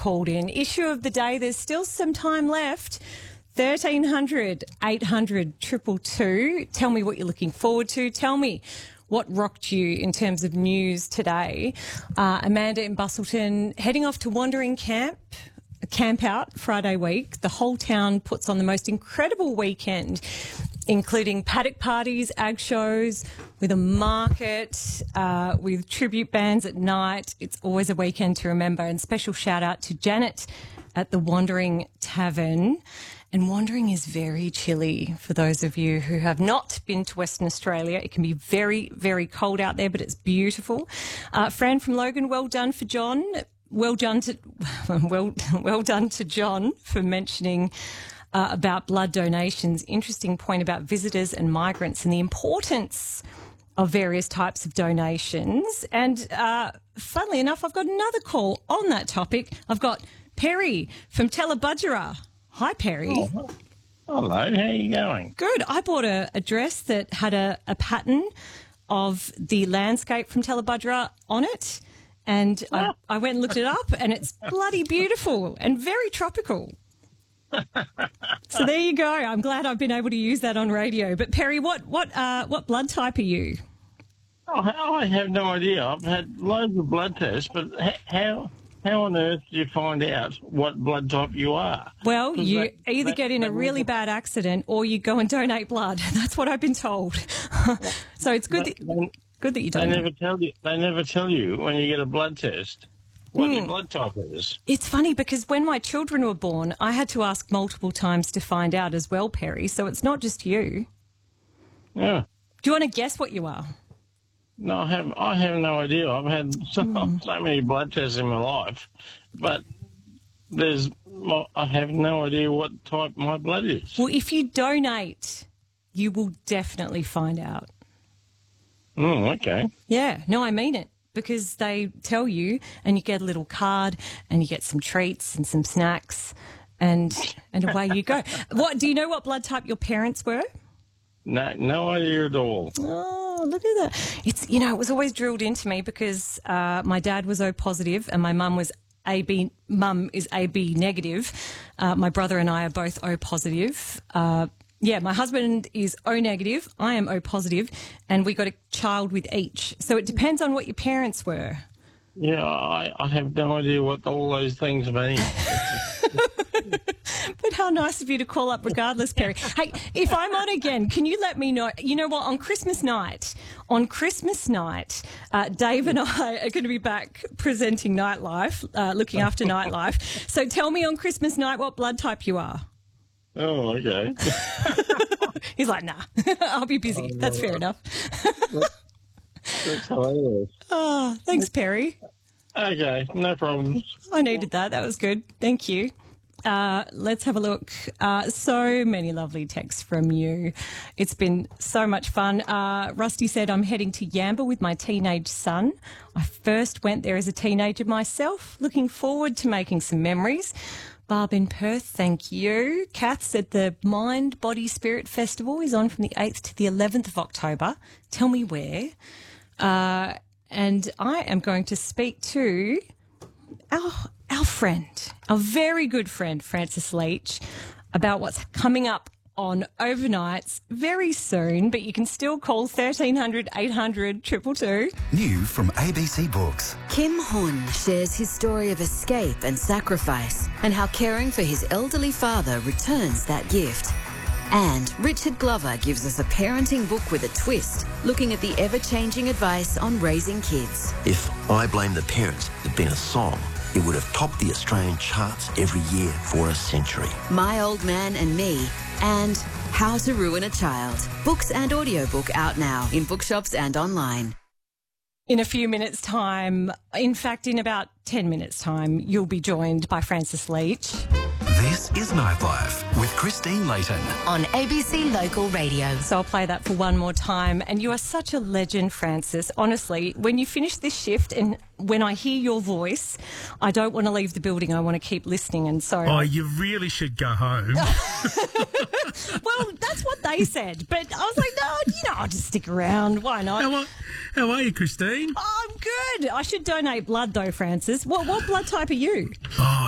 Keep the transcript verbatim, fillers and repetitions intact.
called in. Issue of the day, there's still some time left. thirteen hundred, eight hundred, two two two. Tell me what you're looking forward to. Tell me what rocked you in terms of news today. Uh, Amanda in Bustleton heading off to Wandering Camp, Camp Out Friday week. The whole town puts on the most incredible weekend, including paddock parties, ag shows, with a market, uh, with tribute bands at night. It's always a weekend to remember. And special shout out to Janet at the Wandering Tavern. And Wandering is very chilly for those of you who have not been to Western Australia. It can be very, very cold out there, but it's beautiful. Uh, Fran from Logan, well done for John. Well done to, well, well done to John for mentioning uh, about blood donations. Interesting point about visitors and migrants and the importance of various types of donations. And uh, funnily enough, I've got another call on that topic. I've got Perry from Tellabudgera. Hi, Perry. Oh, hello, how are you going? Good. I bought a, a dress that had a, a pattern of the landscape from Tellabudgera on it, and I, I went and looked it up, and it's bloody beautiful and very tropical. So there you go. I'm glad I've been able to use that on radio. But Perry, what what uh, what blood type are you? Oh, I have no idea. I've had loads of blood tests, but how... How on earth do you find out what blood type you are? Well, you that, either that, get in a really bad accident or you go and donate blood. That's what I've been told. So it's good, they, that, they, good that you they don't. never tell you. They never tell you when you get a blood test what mm. your blood type is. It's funny because when my children were born, I had to ask multiple times to find out as well, Perry. So it's not just you. Yeah. Do you want to guess what you are? No, I have. I have no idea. I've had so, mm. so many blood tests in my life, but there's. I have no idea what type my blood is. Well, if you donate, you will definitely find out. Oh, okay. Yeah. No, I mean it, because they tell you, and you get a little card, and you get some treats and some snacks, and and away you go. What do you know? What blood type your parents were? No, no idea at all. Oh, look at that. It's, you know, it was always drilled into me because uh, my dad was O positive and my mum was A B, mum is A B negative. Uh, my brother and I are both O positive. Uh, yeah, my husband is O negative. I am O positive, and we got a child with each. So it depends on what your parents were. Yeah, I, I have no idea what all those things mean. But how nice of you to call up regardless, Perry. Hey, if I'm on again, can you let me know? You know what? On Christmas night, on Christmas night, uh, Dave and I are going to be back presenting Nightlife, uh, looking after Nightlife. So tell me on Christmas night what blood type you are. Oh, okay. He's like, nah, I'll be busy. Oh, That's fair enough. That's hilarious. Oh, thanks, Perry. Okay, no problems. I needed that. That was good. Thank you. Uh, let's have a look. Uh, so many lovely texts from you. It's been so much fun. Uh, Rusty said, I'm heading to Yamba with my teenage son. I first went there as a teenager myself. Looking forward to making some memories. Barb in Perth, thank you. Kath said the Mind, Body, Spirit Festival is on from the eighth to the eleventh of October. Tell me where. Uh, and I am going to speak to our our friend, our very good friend, Francis Leach, about what's coming up on overnights very soon, but you can still call thirteen hundred, eight hundred, two two two. New from A B C Books. Kim Hun shares his story of escape and sacrifice and how caring for his elderly father returns that gift. And Richard Glover gives us a parenting book with a twist, looking at the ever-changing advice on raising kids. If I Blame the Parents had been a song, it would have topped the Australian charts every year for a century. My Old Man and Me, and How to Ruin a Child. Books and audiobook out now in bookshops and online. In a few minutes' time, in fact, in about ten minutes' time, you'll be joined by Francis Leach. This is Nightlife with Christine Layton on A B C Local Radio. So I'll play that for one more time. And you are such a legend, Francis. Honestly, when you finish this shift and when I hear your voice, I don't want to leave the building. I want to keep listening. And so, oh, you really should go home. Well, that's what they said. But I was like, no, you know, I'll just stick around. Why not? How are, how are you, Christine? Oh, I'm good. I should donate blood, though, Francis. What, what blood type are you? Oh,